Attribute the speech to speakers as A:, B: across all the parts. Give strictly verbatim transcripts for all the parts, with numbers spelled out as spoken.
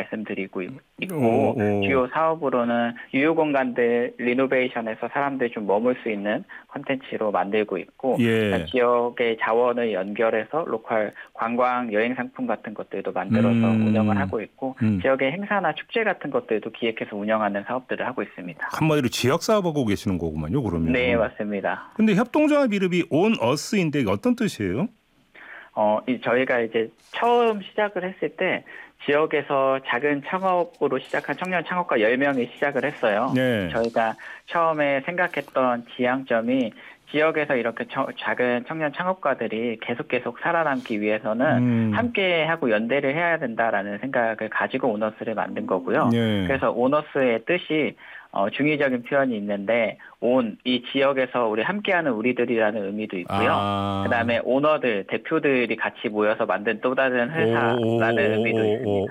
A: 말씀드리고 있고
B: 오, 오.
A: 주요 사업으로는 유휴공간들 리노베이션해서 사람들이 좀 머물 수 있는 콘텐츠로 만들고 있고
B: 예.
A: 지역의 자원을 연결해서 로컬 관광 여행 상품 같은 것들도 만들어서
B: 음.
A: 운영을 하고 있고
B: 음.
A: 지역의 행사나 축제 같은 것들도 기획해서 운영하는 사업들을 하고 있습니다.
B: 한마디로 지역 사업하고 계시는 거구만요, 그러면.
A: 네, 맞습니다.
B: 근데 협동조합 이름이 온어스인데 어떤 뜻이에요?
A: 어, 이 저희가 이제 처음 시작을 했을 때 지역에서 작은 창업으로 시작한 청년 창업가 열 명이 시작을 했어요.
B: 네.
A: 저희가 처음에 생각했던 지향점이 지역에서 이렇게 저, 작은 청년 창업가들이 계속 계속 살아남기 위해서는
B: 음.
A: 함께하고 연대를 해야 된다라는 생각을 가지고 오너스를 만든 거고요.
B: 네.
A: 그래서 오너스의 뜻이 어, 중의적인 표현이 있는데 온, 이 지역에서 우리 함께하는 우리들이라는 의미도 있고요.
B: 아.
A: 그다음에 오너들, 대표들이 같이 모여서 만든 또 다른 회사라는 의미도 있습니다.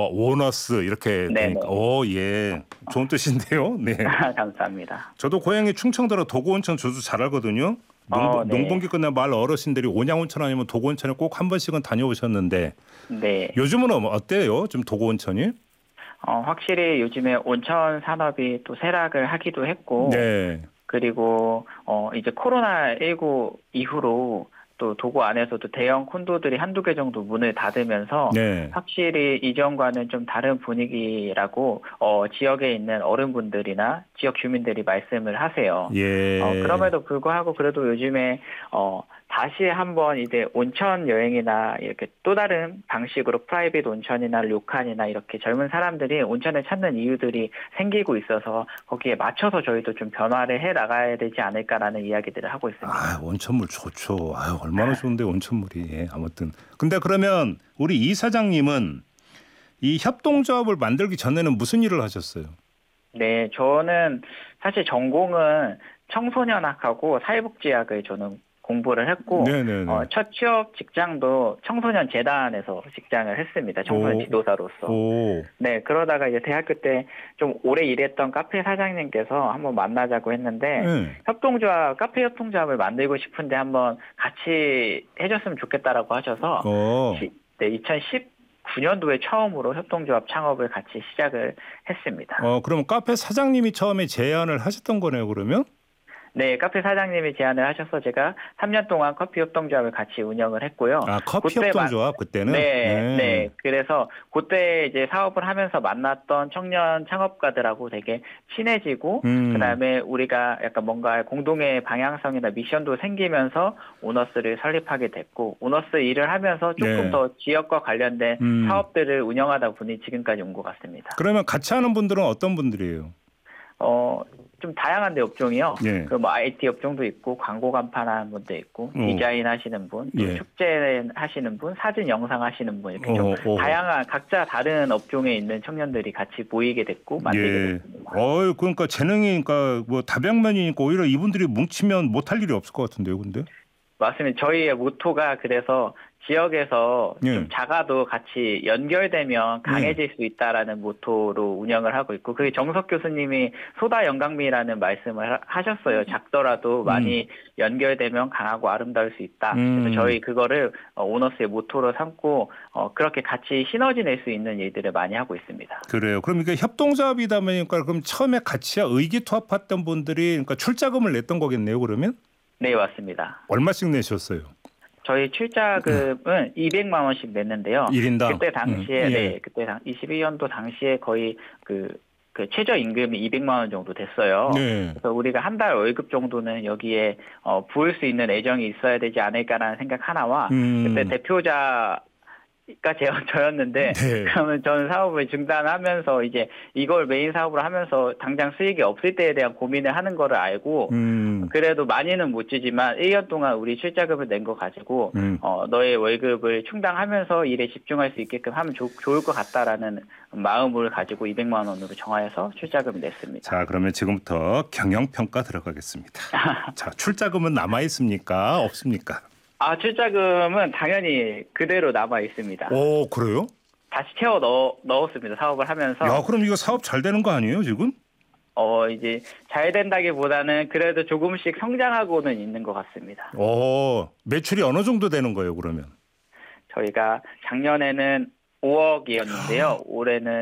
B: 오너스 이렇게
A: 네네.
B: 되니까 오, 예. 좋은 뜻인데요. 네.
A: 감사합니다.
B: 저도 고향이 충청도라 도구온천 저도 잘 알거든요. 농,
A: 어, 네.
B: 농번기 끝나 마을 어르신들이 온양온천 아니면 도구온천에 꼭 한 번씩은 다녀오셨는데
A: 네.
B: 요즘은 어때요? 좀 도구온천이?
A: 어, 확실히 요즘에 온천 산업이 또 쇠락을 하기도 했고,
B: 네.
A: 그리고 어, 이제 코로나십구 이후로 또 도구 안에서도 대형 콘도들이 한두 개 정도 문을 닫으면서
B: 네.
A: 확실히 이전과는 좀 다른 분위기라고 어, 지역에 있는 어른분들이나 지역 주민들이 말씀을 하세요.
B: 예.
A: 어, 그럼에도 불구하고 그래도 요즘에 어, 다시 한번 이제 온천 여행이나 이렇게 또 다른 방식으로 프라이빗 온천이나 료칸이나 이렇게 젊은 사람들이 온천을 찾는 이유들이 생기고 있어서 거기에 맞춰서 저희도 좀 변화를 해 나가야 되지 않을까라는 이야기들을 하고 있습니다.
B: 아, 온천물 좋죠. 아유, 얼마나 좋은데 온천물이. 예, 아무튼. 근데 그러면 우리 이 사장님은 이 협동조합을 만들기 전에는 무슨 일을 하셨어요?
A: 네, 저는 사실 전공은 청소년학하고 사회복지학을 저는 공부를 했고 어, 첫 취업 직장도 청소년 재단에서 직장을 했습니다. 청소년
B: 오,
A: 지도사로서.
B: 오.
A: 네, 그러다가 이제 대학교 때 좀 오래 일했던 카페 사장님께서 한번 만나자고 했는데
B: 네.
A: 협동조합, 카페 협동조합을 만들고 싶은데 한번 같이 해줬으면 좋겠다라고 하셔서
B: 어.
A: 시, 네, 이천십구 년도에 처음으로 협동조합 창업을 같이 시작을 했습니다.
B: 어, 그럼 카페 사장님이 처음에 제안을 하셨던 거네요, 그러면?
A: 네, 카페 사장님이 제안을 하셔서 제가 삼 년 동안 커피 협동조합을 같이 운영을 했고요.
B: 아, 커피 협동조합 그때는?
A: 네,
B: 네.
A: 네. 그래서 그때 이제 사업을 하면서 만났던 청년 창업가들하고 되게 친해지고
B: 음.
A: 그다음에 우리가 약간 뭔가 공동의 방향성이나 미션도 생기면서 오너스를 설립하게 됐고 오너스 일을 하면서 조금
B: 네.
A: 더 지역과 관련된
B: 음.
A: 사업들을 운영하다 보니 지금까지 온 것 같습니다.
B: 그러면 같이 하는 분들은 어떤 분들이에요?
A: 어, 좀 다양한데 업종이요.
B: 예.
A: 그 뭐 아이티 업종도 있고 광고 간판하는 분도 있고
B: 오.
A: 디자인 하시는 분, 또
B: 예.
A: 축제 하시는 분, 사진 영상 하시는 분 이렇게 좀
B: 오, 오.
A: 다양한 각자 다른 업종에 있는 청년들이 같이 모이게 됐고 만들게
B: 예.
A: 됐습니다.
B: 어, 그러니까 재능이 그러니까 뭐 다백면이니까 오히려 이분들이 뭉치면 못할 일이 없을 것 같은데요, 근데?
A: 맞습니다. 저희의 모토가 그래서 지역에서
B: 예.
A: 좀 작아도 같이 연결되면 강해질 수 있다라는 모토로 운영을 하고 있고 그게 정석 교수님이 소다 영광미라는 말씀을 하셨어요. 작더라도 많이 음. 연결되면 강하고 아름다울 수 있다.
B: 음.
A: 그래서 저희 그거를 오너스의 모토로 삼고 어, 그렇게 같이 시너지 낼 수 있는 일들을 많이 하고 있습니다.
B: 그래요. 그럼 이게 협동조합이다 보니까 그럼 처음에 같이 의기투합했던 분들이 그러니까 출자금을 냈던 거겠네요, 그러면?
A: 네, 맞습니다.
B: 얼마씩 내셨어요?
A: 저희 출자금은 음. 이백만 원씩 냈는데요.
B: 일 인당?
A: 그때 당시에,
B: 음. 예.
A: 네, 그때 당, 이십일 년도 당시에 거의 그, 그 최저임금이 이백만 원 정도 됐어요.
B: 네.
A: 그래서 우리가 한 달 월급 정도는 여기에 어, 부을 수 있는 애정이 있어야 되지 않을까라는 생각 하나와
B: 음.
A: 그때 대표자 가 제 저였는데
B: 네.
A: 그러면 저는 사업을 중단하면서 이제 이걸 메인 사업으로 하면서 당장 수익이 없을 때에 대한 고민을 하는 거를 알고
B: 음.
A: 그래도 많이는 못 주지만 일 년 동안 우리 출자금을 낸 거 가지고
B: 음.
A: 어, 너의 월급을 충당하면서 일에 집중할 수 있게끔 하면 조, 좋을 것 같다라는 마음을 가지고 이백만 원으로 정하여서 출자금을 냈습니다.
B: 자, 그러면 지금부터 경영평가 들어가겠습니다. 자, 출자금은 남아 있습니까? 없습니까?
A: 아, 출자금은 당연히 그대로 남아 있습니다.
B: 오, 그래요?
A: 다시 채워 넣, 넣었습니다. 사업을 하면서.
B: 야, 그럼 이거 사업 잘 되는 거 아니에요, 지금?
A: 어, 이제 잘 된다기보다는 그래도 조금씩 성장하고는 있는 것 같습니다.
B: 오, 매출이 어느 정도 되는 거예요, 그러면?
A: 저희가 작년에는 오억이었는데요. 올해는